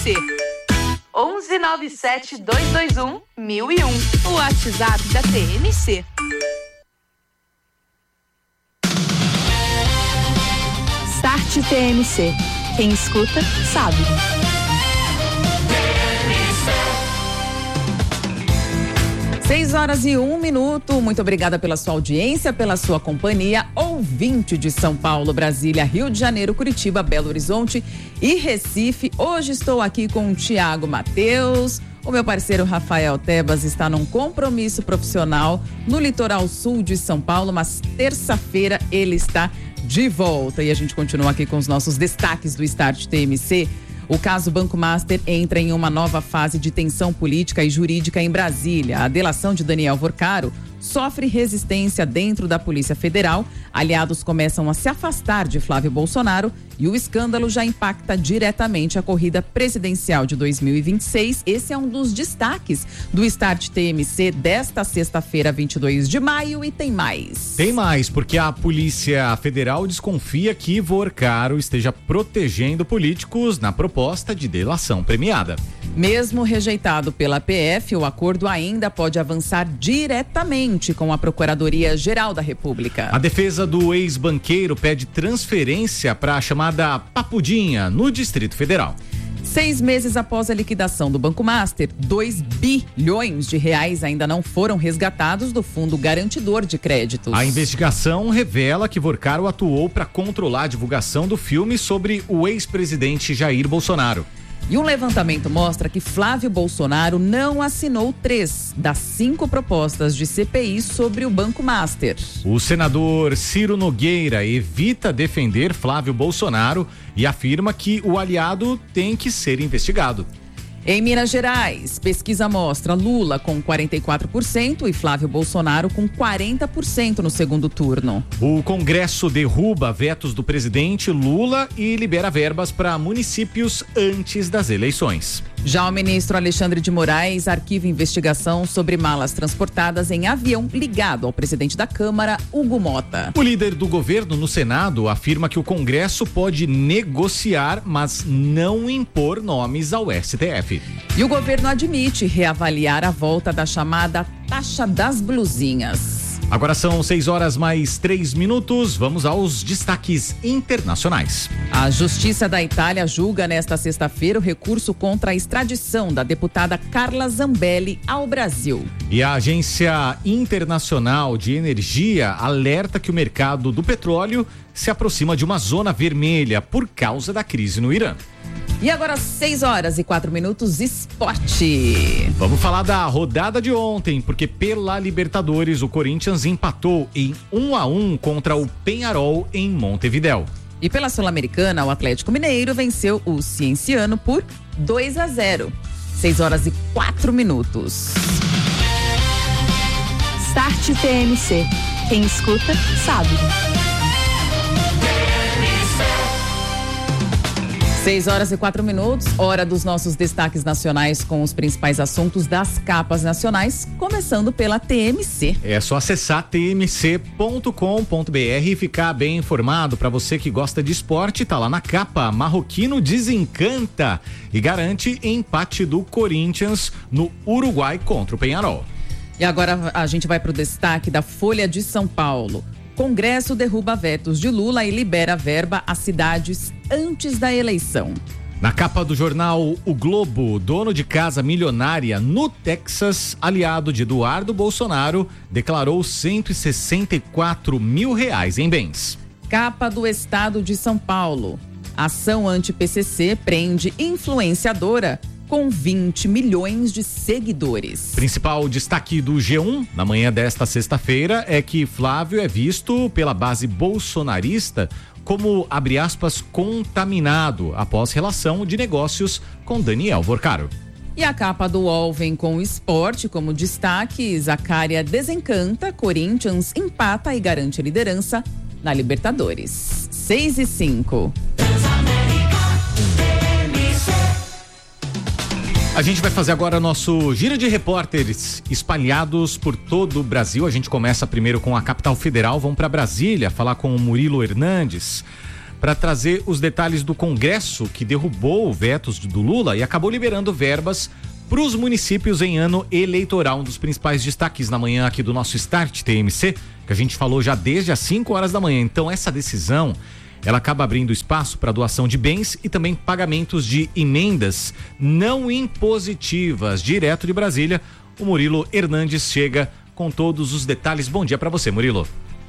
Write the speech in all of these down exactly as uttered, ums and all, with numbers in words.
C. onze nove sete dois dois um mil e um. O WhatsApp da T M C. Start T M C. Quem escuta, sabe. Seis horas e um minuto. Muito obrigada pela sua audiência, pela sua companhia. Ouvinte de São Paulo, Brasília, Rio de Janeiro, Curitiba, Belo Horizonte e Recife. Hoje estou aqui com o Tiago Mateus. O meu parceiro Rafael Tebas está num compromisso profissional no litoral sul de São Paulo, mas terça-feira ele está de volta. E a gente continua aqui com os nossos destaques do Start T M C. O caso Banco Master entra em uma nova fase de tensão política e jurídica em Brasília. A delação de Daniel Vorcaro sofre resistência dentro da Polícia Federal. Aliados começam a se afastar de Flávio Bolsonaro e o escândalo já impacta diretamente a corrida presidencial de dois mil e vinte e seis. Esse é um dos destaques do Start T M C desta sexta-feira, vinte e dois de maio, e tem mais. Tem mais, porque a Polícia Federal desconfia que Vorcaro esteja protegendo políticos na proposta de delação premiada. Mesmo rejeitado pela P F, o acordo ainda pode avançar diretamente com a Procuradoria-Geral da República. A defesa do ex-banqueiro pede transferência para a chamada Papudinha, no Distrito Federal. Seis meses após a liquidação do Banco Master, dois bilhões de reais ainda não foram resgatados do Fundo Garantidor de Créditos. A investigação revela que Vorcaro atuou para controlar a divulgação do filme sobre o ex-presidente Jair Bolsonaro. E um levantamento mostra que Flávio Bolsonaro não assinou três das cinco propostas de C P I sobre o Banco Master. O senador Ciro Nogueira evita defender Flávio Bolsonaro e afirma que o aliado tem que ser investigado. Em Minas Gerais, pesquisa mostra Lula com quarenta e quatro por cento e Flávio Bolsonaro com quarenta por cento no segundo turno. O Congresso derruba vetos do presidente Lula e libera verbas para municípios antes das eleições. Já o ministro Alexandre de Moraes arquiva investigação sobre malas transportadas em avião ligado ao presidente da Câmara, Hugo Mota. O líder do governo no Senado afirma que o Congresso pode negociar, mas não impor nomes ao S T F. E o governo admite reavaliar a volta da chamada taxa das blusinhas. Agora são seis horas mais três minutos. Vamos aos destaques internacionais. A Justiça da Itália julga nesta sexta-feira o recurso contra a extradição da deputada Carla Zambelli ao Brasil. E a Agência Internacional de Energia alerta que o mercado do petróleo se aproxima de uma zona vermelha por causa da crise no Irã. E agora seis horas e quatro minutos, esporte. Vamos falar da rodada de ontem, porque pela Libertadores o Corinthians empatou em um a um contra o Peñarol em Montevidéu. E pela Sul-Americana, o Atlético Mineiro venceu o Cienciano por dois a zero. seis horas e quatro minutos. Start T M C. Quem escuta, sabe. seis horas e quatro minutos, hora dos nossos destaques nacionais com os principais assuntos das capas nacionais, começando pela T M C. É só acessar t m c ponto com ponto b r e ficar bem informado. Para você que gosta de esporte, tá lá na capa. Marroquino desencanta e garante empate do Corinthians no Uruguai contra o Peñarol. E agora a gente vai para o destaque da Folha de São Paulo. Congresso derruba vetos de Lula e libera verba a cidades antes da eleição. Na capa do jornal O Globo, dono de casa milionária no Texas, aliado de Eduardo Bolsonaro, declarou cento e sessenta e quatro mil reais em bens. Capa do Estado de São Paulo. Ação anti-P C C prende influenciadora com vinte milhões de seguidores. Principal destaque do G um na manhã desta sexta-feira é que Flávio é visto pela base bolsonarista como, abre aspas, contaminado após relação de negócios com Daniel Vorcaro. E a capa do U O L vem com o esporte como destaque. Zacária desencanta, Corinthians empata e garante a liderança na Libertadores. seis e cinco. A gente vai fazer agora nosso giro de repórteres espalhados por todo o Brasil. A gente começa primeiro com a capital federal, vamos para Brasília falar com o Murilo Hernandes. para trazer os detalhes do Congresso que derrubou vetos do Lula e acabou liberando verbas para os municípios em ano eleitoral. Um dos principais destaques na manhã aqui do nosso Start T M C, que a gente falou já desde as cinco horas da manhã. Então essa decisão, ela acaba abrindo espaço para doação de bens e também pagamentos de emendas não impositivas. Direto de Brasília, o Murilo Hernandes chega com todos os detalhes. Bom dia para você, Murilo.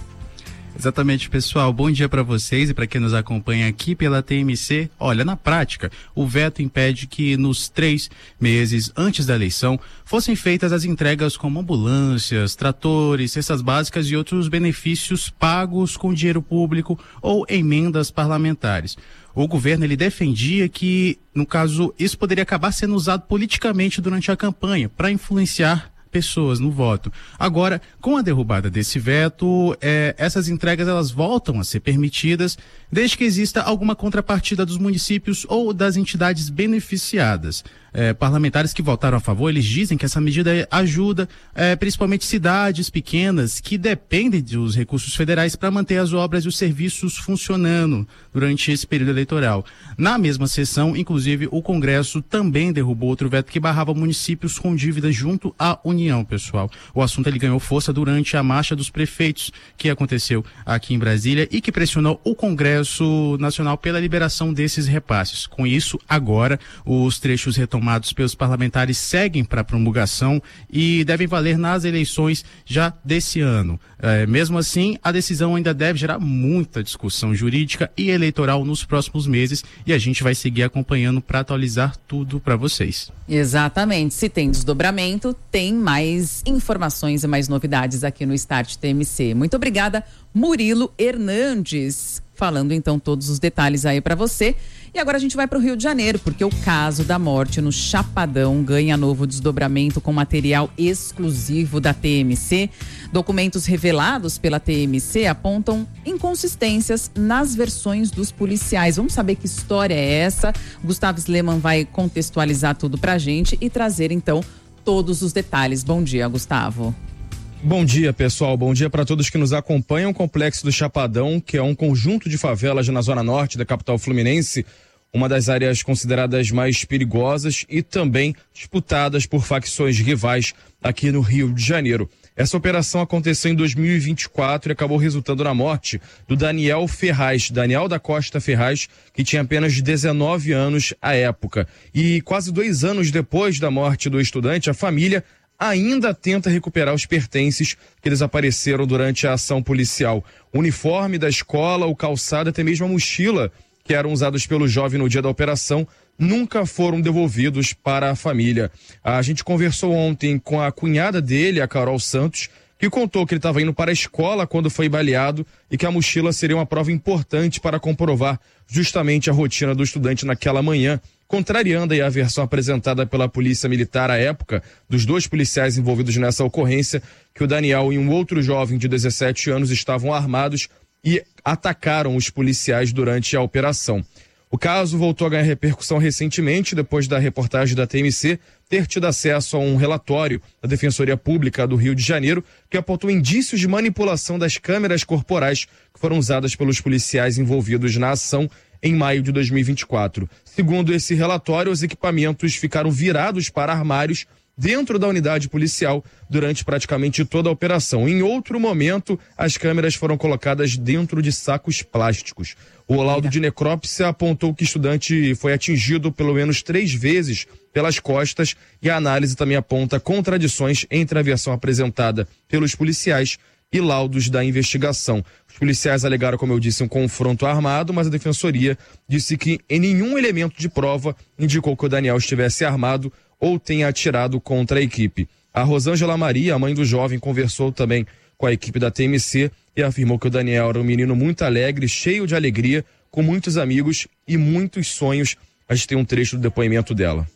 Exatamente, pessoal. Bom dia para vocês e para quem nos acompanha aqui pela T M C. Olha, na prática, o veto impede que nos três meses antes da eleição fossem feitas as entregas como ambulâncias, tratores, cestas básicas e outros benefícios pagos com dinheiro público ou emendas parlamentares. O governo, ele defendia que, no caso, isso poderia acabar sendo usado politicamente durante a campanha para influenciar pessoas no voto. Agora, com a derrubada desse veto, eh, essas entregas elas voltam a ser permitidas, desde que exista alguma contrapartida dos municípios ou das entidades beneficiadas. Eh, parlamentares que votaram a favor, eles dizem que essa medida ajuda eh, principalmente cidades pequenas que dependem dos recursos federais para manter as obras e os serviços funcionando durante esse período eleitoral. Na mesma sessão, inclusive, o Congresso também derrubou outro veto que barrava municípios com dívidas junto à União, pessoal. O assunto ele ganhou força durante a marcha dos prefeitos que aconteceu aqui em Brasília e que pressionou o Congresso Nacional pela liberação desses repasses. Com isso, agora, os trechos retomados pelos parlamentares seguem para promulgação e devem valer nas eleições já desse ano. É, mesmo assim, a decisão ainda deve gerar muita discussão jurídica e eleitoral nos próximos meses e a gente vai seguir acompanhando para atualizar tudo para vocês. Exatamente. Se tem desdobramento, tem mais informações e mais novidades aqui no Start T M C. Muito obrigada, Murilo Hernandes, falando então todos os detalhes aí para você. E agora a gente vai para o Rio de Janeiro, porque o caso da morte no Chapadão ganha novo desdobramento com material exclusivo da T M C. Documentos revelados pela T M C apontam inconsistências nas versões dos policiais. Vamos saber que história é essa. Gustavo Sleman vai contextualizar tudo para a gente e trazer então todos os detalhes. Bom dia, Gustavo. Bom dia, pessoal. Bom dia para todos que nos acompanham. O Complexo do Chapadão, que é um conjunto de favelas na zona norte da capital fluminense, uma das áreas consideradas mais perigosas e também disputadas por facções rivais aqui no Rio de Janeiro. Essa operação aconteceu em dois mil e vinte e quatro e acabou resultando na morte do Daniel Ferraz, Daniel da Costa Ferraz, que tinha apenas dezenove anos à época. E quase dois anos depois da morte do estudante, a família ainda tenta recuperar os pertences que desapareceram durante a ação policial. O uniforme da escola, o calçado, até mesmo a mochila que eram usados pelo jovem no dia da operação, nunca foram devolvidos para a família. A gente conversou ontem com a cunhada dele, a Carol Santos, que contou que ele estava indo para a escola quando foi baleado e que a mochila seria uma prova importante para comprovar justamente a rotina do estudante naquela manhã, contrariando aí a versão apresentada pela Polícia Militar à época, dos dois policiais envolvidos nessa ocorrência, que o Daniel e um outro jovem de dezessete anos estavam armados e atacaram os policiais durante a operação. O caso voltou a ganhar repercussão recentemente, depois da reportagem da T M C ter tido acesso a um relatório da Defensoria Pública do Rio de Janeiro, que apontou indícios de manipulação das câmeras corporais que foram usadas pelos policiais envolvidos na ação em maio de dois mil e vinte e quatro. Segundo esse relatório, os equipamentos ficaram virados para armários dentro da unidade policial durante praticamente toda a operação. Em outro momento, as câmeras foram colocadas dentro de sacos plásticos. O laudo de necrópsia apontou que o estudante foi atingido pelo menos três vezes pelas costas e a análise também aponta contradições entre a versão apresentada pelos policiais e laudos da investigação. Os policiais alegaram, como eu disse, um confronto armado, mas a defensoria disse que em nenhum elemento de prova indicou que o Daniel estivesse armado ou tenha atirado contra a equipe. A Rosângela Maria, a mãe do jovem, conversou também com a equipe da T M C e afirmou que o Daniel era um menino muito alegre, cheio de alegria, com muitos amigos e muitos sonhos. A gente tem um trecho do depoimento dela.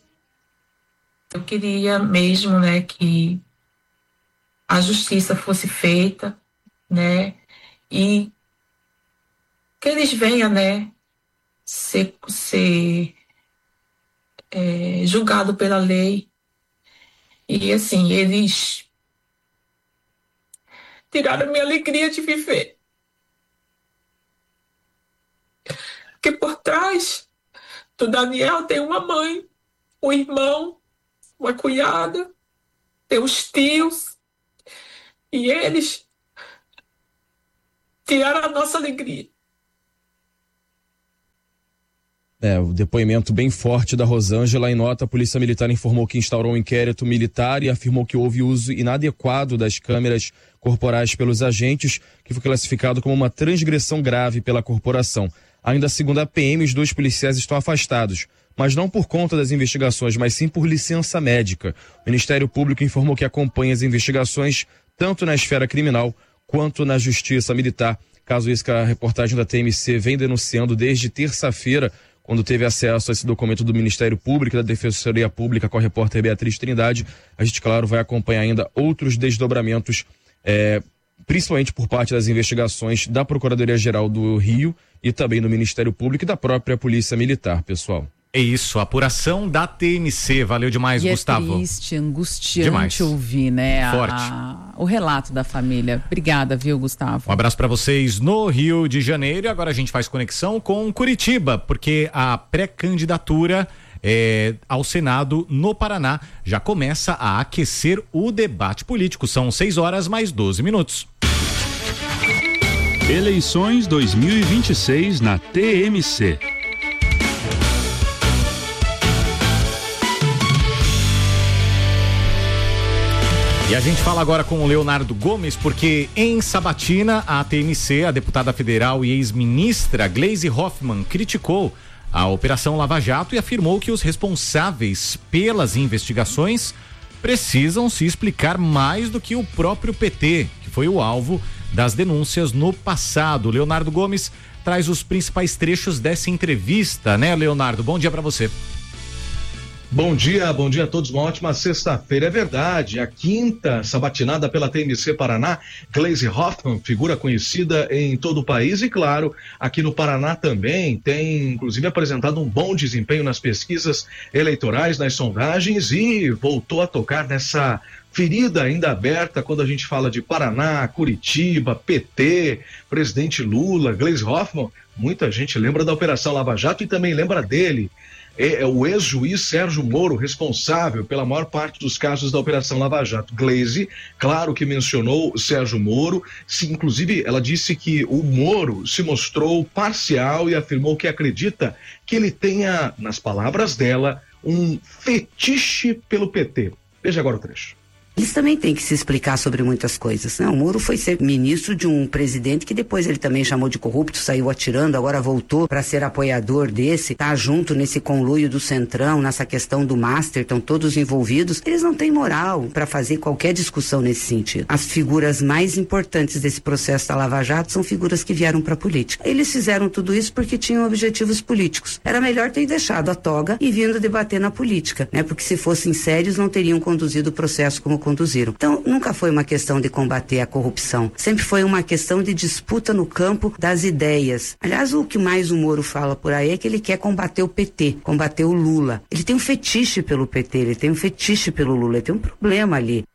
Eu queria mesmo, né, que a justiça fosse feita, né, e que eles venham, né, ser, ser é, julgado pela lei. E assim, eles tiraram a minha alegria de viver. Porque por trás do Daniel tem uma mãe, um irmão, uma cunhada, tem os tios, e eles tiraram a nossa alegria. É, o depoimento bem forte da Rosângela. Em nota, a Polícia Militar informou que instaurou um inquérito militar e afirmou que houve uso inadequado das câmeras corporais pelos agentes, que foi classificado como uma transgressão grave pela corporação. Ainda segundo a P M, os dois policiais estão afastados, mas não por conta das investigações, mas sim por licença médica. O Ministério Público informou que acompanha as investigações tanto na esfera criminal quanto na Justiça Militar. Caso isso que a reportagem da T M C vem denunciando desde terça-feira, quando teve acesso a esse documento do Ministério Público e da Defensoria Pública com a repórter Beatriz Trindade. A gente, claro, vai acompanhar ainda outros desdobramentos, é, principalmente por parte das investigações da Procuradoria-Geral do Rio e também do Ministério Público e da própria Polícia Militar, pessoal. É isso, apuração da T M C. Valeu demais, e Gustavo. É triste, angustiante demais. Ouvir, né? Forte. A, o relato da família. Obrigada, viu, Gustavo? Um abraço para vocês no Rio de Janeiro. E agora a gente faz conexão com Curitiba, porque a pré-candidatura é, ao Senado no Paraná já começa a aquecer o debate político. São seis horas mais doze minutos. Eleições dois mil e vinte e seis na T M C. E a gente fala agora com o Leonardo Gomes, porque em Sabatina, a T M C, a deputada federal e ex-ministra Gleisi Hoffmann, criticou a Operação Lava Jato e afirmou que os responsáveis pelas investigações precisam se explicar mais do que o próprio P T, que foi o alvo das denúncias no passado. Leonardo Gomes traz os principais trechos dessa entrevista, né, Leonardo? Bom dia para você. Bom dia, bom dia a todos, uma ótima sexta-feira. É verdade, a quinta sabatinada pela T M C Paraná, Gleisi Hoffmann, figura conhecida em todo o país e, claro, aqui no Paraná também, tem inclusive apresentado um bom desempenho nas pesquisas eleitorais, nas sondagens e voltou a tocar nessa ferida ainda aberta quando a gente fala de Paraná, Curitiba, P T, presidente Lula, Gleisi Hoffmann. Muita gente lembra da Operação Lava Jato e também lembra dele. É o ex-juiz Sérgio Moro, responsável pela maior parte dos casos da Operação Lava Jato. Gleisi, claro que mencionou Sérgio Moro, se, inclusive ela disse que o Moro se mostrou parcial e afirmou que acredita que ele tenha, nas palavras dela, um fetiche pelo P T. Veja agora o trecho. Eles também têm que se explicar sobre muitas coisas, né? O Moro foi ser ministro de um presidente que depois ele também chamou de corrupto, saiu atirando, agora voltou para ser apoiador desse, tá junto nesse conluio do Centrão, nessa questão do Master, estão todos envolvidos. Eles não têm moral para fazer qualquer discussão nesse sentido. As figuras mais importantes desse processo da Lava Jato são figuras que vieram para a política. Eles fizeram tudo isso porque tinham objetivos políticos. Era melhor ter deixado a toga e vindo debater na política, né? Porque se fossem sérios não teriam conduzido o processo como conduziram. Então, nunca foi uma questão de combater a corrupção. Sempre foi uma questão de disputa no campo das ideias. Aliás, o que mais o Moro fala por aí é que ele quer combater o P T, combater o Lula. Ele tem um fetiche pelo P T, ele tem um fetiche pelo Lula, ele tem um problema ali.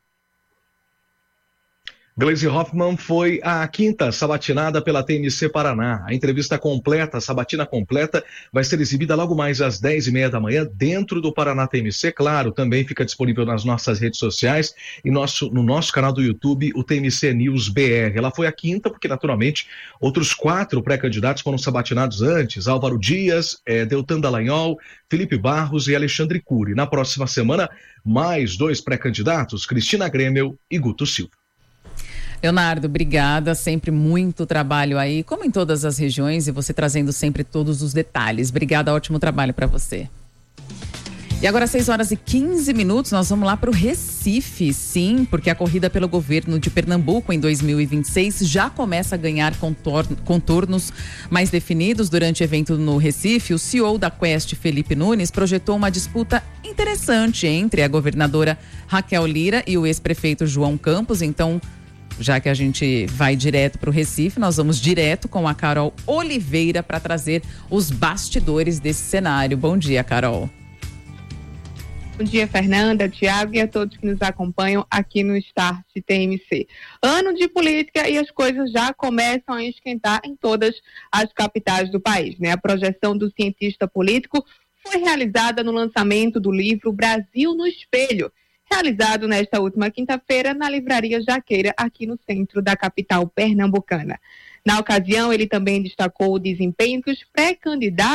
Gleisi Hoffmann foi a quinta sabatinada pela T M C Paraná. A entrevista completa, a sabatina completa, vai ser exibida logo mais às dez e meia da manhã dentro do Paraná T M C. Claro, também fica disponível nas nossas redes sociais e nosso, no nosso canal do YouTube, o T M C News B R. Ela foi a quinta porque, naturalmente, outros quatro pré-candidatos foram sabatinados antes. Álvaro Dias, eh, Deltan Dallagnol, Felipe Barros e Alexandre Cury. Na próxima semana, mais dois pré-candidatos, Cristina Grêmio e Guto Silva. Leonardo, obrigada, sempre muito trabalho aí, como em todas as regiões, e você trazendo sempre todos os detalhes. Obrigada, ótimo trabalho para você. E agora, seis horas e quinze minutos, nós vamos lá para o Recife, sim, porque a corrida pelo governo de Pernambuco em dois mil e vinte e seis já começa a ganhar contornos mais definidos. Durante o evento no Recife, o C E O da Quest, Felipe Nunes, projetou uma disputa interessante entre a governadora Raquel Lira e o ex-prefeito João Campos. Então, já que a gente vai direto para o Recife, nós vamos direto com a Carol Oliveira para trazer os bastidores desse cenário. Bom dia, Carol. Bom dia, Fernanda, Tiago e a todos que nos acompanham aqui no Start T M C. Ano de política e as coisas já começam a esquentar em todas as capitais do país, né? A projeção do cientista político foi realizada no lançamento do livro Brasil no Espelho, realizado nesta última quinta-feira na Livraria Jaqueira, aqui no centro da capital pernambucana. Na ocasião, ele também destacou o desempenho que os pré-candidatos